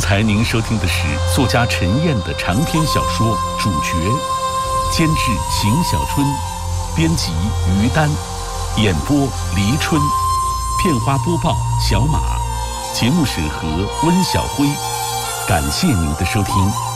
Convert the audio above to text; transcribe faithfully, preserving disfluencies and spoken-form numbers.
才您收听的是作家陈燕的长篇小说《主角》，监制邢小春，编辑于丹，演播黎春，片花播报小马，节目审核温小辉。感谢您的收听。